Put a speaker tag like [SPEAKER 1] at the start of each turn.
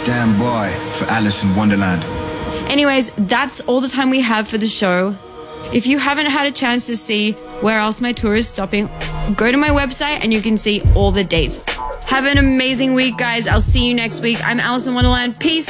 [SPEAKER 1] Stand by for Alice in Wonderland.
[SPEAKER 2] Anyways, that's all the time we have for the show. If you haven't had a chance to see where else my tour is stopping, go to my website and you can see all the dates. Have an amazing week, guys. I'll see you next week. I'm Alice in Wonderland. Peace.